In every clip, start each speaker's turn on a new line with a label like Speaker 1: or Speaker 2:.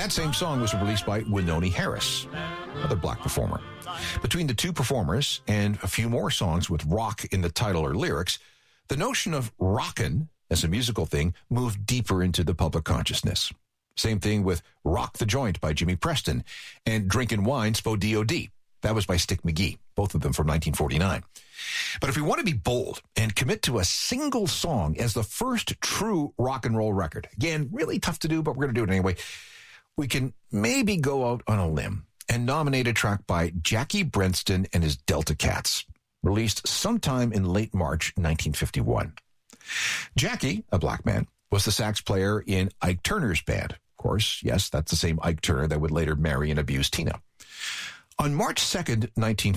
Speaker 1: That same song was released by Wynonie Harris, another black performer. Between the two performers and a few more songs with rock in the title or lyrics, the notion of rockin' as a musical thing moved deeper into the public consciousness. Same thing with Rock the Joint by Jimmy Preston and Drinkin' Wine, Spo D.O.D. That was by Stick McGee, both of them from 1949. But if we want to be bold and commit to a single song as the first true rock and roll record, again, really tough to do, but we're going to do it anyway, we can maybe go out on a limb and nominate a track by Jackie Brenston and his Delta Cats, released sometime in late March 1951. Jackie, a black man, was the sax player in Ike Turner's band. Of course, yes, that's the same Ike Turner that would later marry and abuse Tina. On March 2nd,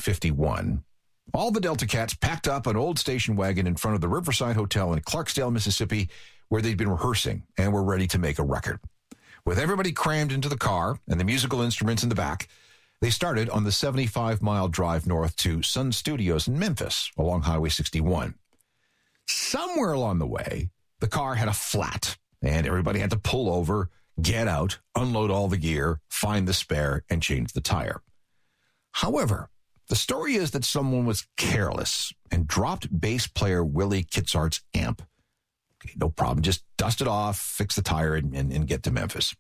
Speaker 1: 1951, all the Delta Cats packed up an old station wagon in front of the Riverside Hotel in Clarksdale, Mississippi, where they'd been rehearsing and were ready to make a record. With everybody crammed into the car and the musical instruments in the back, they started on the 75-mile drive north to Sun Studios in Memphis along Highway 61. Somewhere along the way, the car had a flat, and everybody had to pull over, get out, unload all the gear, find the spare, and change the tire. However, the story is that someone was careless and dropped bass player Willie Kitzart's amp. Okay, no problem. Just dust it off, fix the tire, and get to Memphis.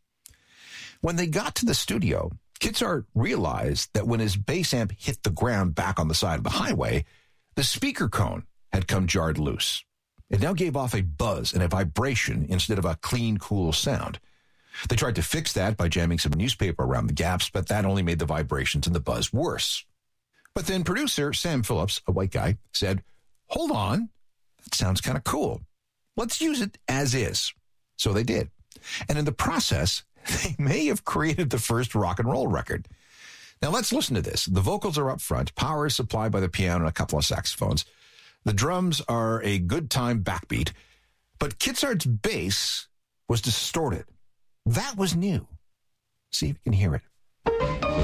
Speaker 1: When they got to the studio, Kitzart realized that when his bass amp hit the ground back on the side of the highway, the speaker cone had come jarred loose. It now gave off a buzz and a vibration instead of a clean, cool sound. They tried to fix that by jamming some newspaper around the gaps, but that only made the vibrations and the buzz worse. But then producer Sam Phillips, a white guy, said, "Hold on, that sounds kind of cool. Let's use it as is." So they did. And in the process, they may have created the first rock and roll record. Now let's listen to this. The vocals are up front. Power is supplied by the piano and a couple of saxophones. The drums are a good time backbeat. But Kitzart's bass was distorted. That was new. See if you can hear it.